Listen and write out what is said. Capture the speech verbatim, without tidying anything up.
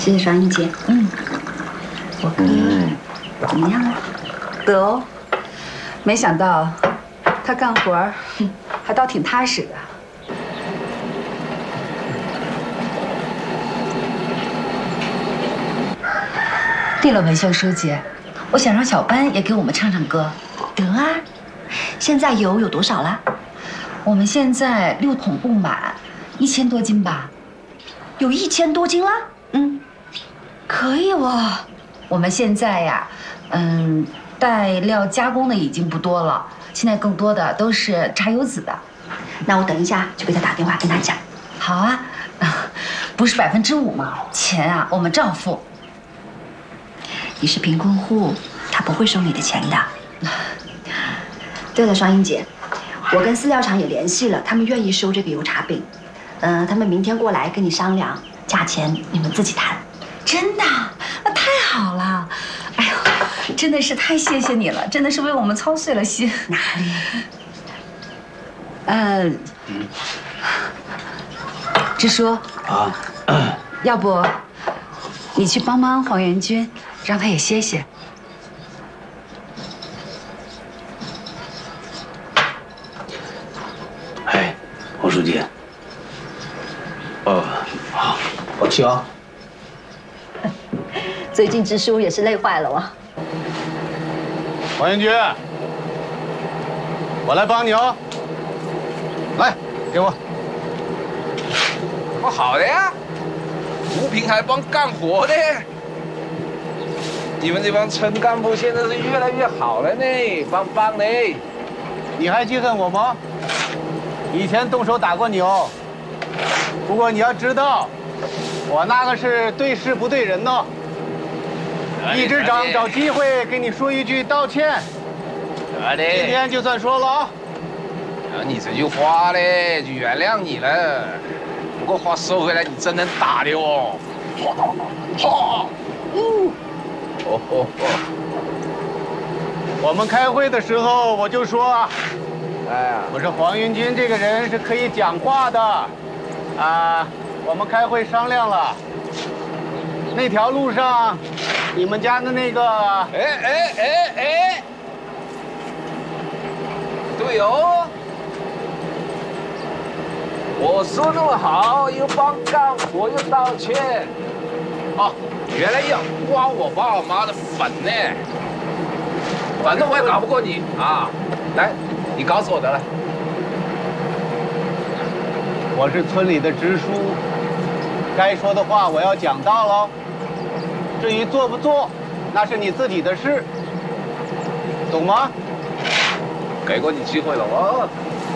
谢谢双英姐。嗯，我哥、嗯、怎么样啊？ 得哦，没想到他干活儿还倒挺踏实的。对了，文秀书记，我想让小班也给我们唱唱歌。 得啊，现在油有多少了？ 我们现在六桶不满，一千多斤吧。 有一千多斤了？嗯，可以哦。 我们现在呀，嗯，带料加工的已经不多了，现在更多的都是榨油籽的。 那我等一下就给他打电话跟他讲。 好啊，不是百分之五吗？钱啊，我们照付。 你是贫困户，他不会收你的钱的。对了，双英姐，我跟饲料厂也联系了，他们愿意收这个油茶饼。嗯、呃，他们明天过来跟你商量价钱，你们自己谈。 真的？那太好了！哎呦，真的是太谢谢你了，真的是为我们操碎了心。 哪里？ 呃，嗯，支书啊，要不你去帮帮黄元军，让他也歇歇。 哎，黄书记。哦，好，我去啊。 最近支书也是累坏了哇。 黄元军，我来帮你哦。来，给我。 不好的呀，扶贫还帮干活的。你们这帮村干部现在是越来越好了呢，棒棒的。 你还记恨我吗？以前动手打过你哦。不过你要知道，我那个是对事不对人呢。一支长找机会给你说一句道歉。今天就算说了啊。 啊，你这句话嘞，就原谅你了。不过话说回来，你真能打的哦。哈，呜， 哦哦哦。我们开会的时候我就说，哎呀，我说黄云军这个人是可以讲话的。啊，我们开会商量了，那条路上，你们家的那个， 哎哎哎哎，对哦，我说这么好，又帮干活又道歉，哦，原来要刮我爸我妈的粉呢，反正我也搞不过你啊，来，你告诉我得了。 我是村里的支书，该说的话我要讲到喽。至于做不做，那是你自己的事，懂吗？ 给过你机会了哦。